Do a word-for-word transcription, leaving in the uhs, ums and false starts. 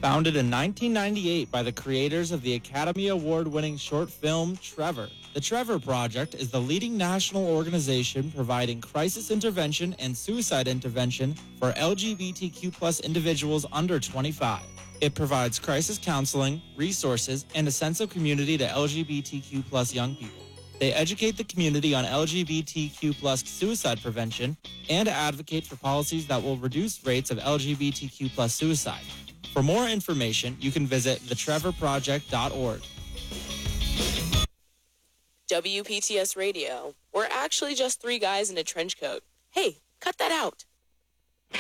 Founded in nineteen ninety-eight by the creators of the Academy Award-winning short film Trevor, the Trevor Project is the leading national organization providing crisis intervention and suicide intervention for L G B T Q plus individuals under twenty-five. It provides crisis counseling, resources, and a sense of community to L G B T Q plus young people. They educate the community on L G B T Q plus suicide prevention and advocate for policies that will reduce rates of L G B T Q plus suicide. For more information, you can visit the trevor project dot org. W P T S Radio. We're actually just three guys in a trench coat. Hey, cut that out.